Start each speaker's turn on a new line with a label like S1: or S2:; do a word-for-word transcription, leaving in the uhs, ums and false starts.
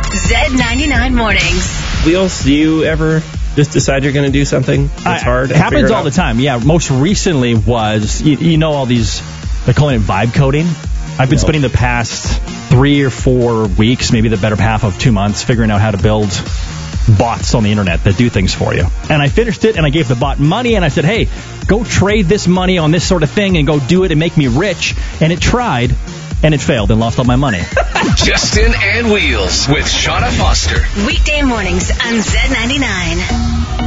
S1: Z ninety-nine Mornings.
S2: Wheels, do you ever just decide you're going to do something that's
S3: I,
S2: hard?
S3: It happens all the time. Yeah, most recently was, you, you know all these, they're calling it vibe coding. I've been no. spending the past three or four weeks, maybe the better half of two months, figuring out how to build bots on the internet that do things for you. And I finished it, and I gave the bot money, and I said, hey, go trade this money on this sort of thing and go do it and make me rich. And it tried, and it failed and lost all my money.
S4: Justin and Wheels with Shauna Foster.
S1: Weekday mornings on Z ninety-nine.